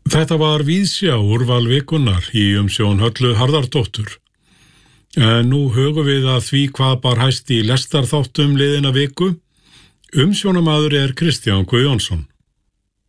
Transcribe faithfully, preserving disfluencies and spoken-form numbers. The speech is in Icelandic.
Þetta var víðsjá úrval vikunnar í umsjón Höllu Harðardóttur. En nú hugum við að því hvað bar hæst í lestarþáttum liðina viku. Umsjónamaður er Kristján Guðjónsson.